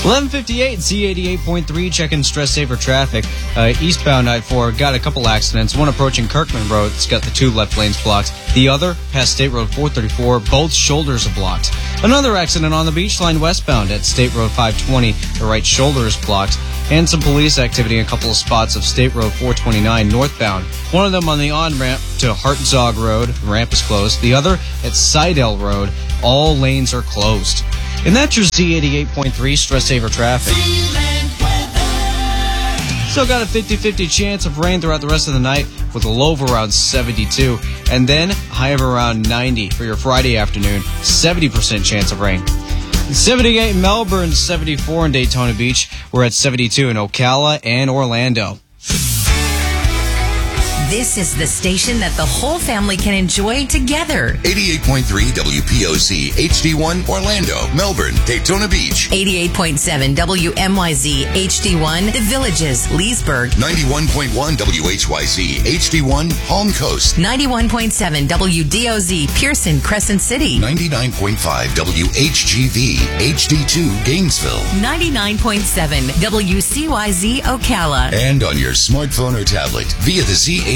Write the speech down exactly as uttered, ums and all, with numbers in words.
eleven fifty-eight, Z eighty-eight point three, checking stress saver traffic. Uh, eastbound I four got a couple accidents. One approaching Kirkman Road. It's got the two left lanes blocked. The other, past State Road four thirty-four, both shoulders are blocked. Another accident on the Beach Line westbound at State Road five twenty. The right shoulder is blocked. And some police activity in a couple of spots of State Road four twenty-nine northbound. One of them on the on-ramp to Hartzog Road. The ramp is closed. The other at Seidel Road. All lanes are closed. And that's your Z eighty-eight point three stress saver traffic. Still got a fifty-fifty chance of rain throughout the rest of the night with a low of around seventy-two. And then a high of around ninety for your Friday afternoon. seventy percent chance of rain. seventy-eight in Melbourne, seventy-four in Daytona Beach. We're at seventy-two in Ocala and Orlando. This is the station that the whole family can enjoy together. eighty-eight point three W P O C, H D one, Orlando, Melbourne, Daytona Beach. eighty-eight point seven W M Y Z, H D one, The Villages, Leesburg. ninety-one point one W H Y Z, H D one, Palm Coast. ninety-one point seven W D O Z, Pearson, Crescent City. ninety-nine point five W H G V, H D two, Gainesville. ninety-nine point seven W C Y Z, Ocala. And on your smartphone or tablet via the Z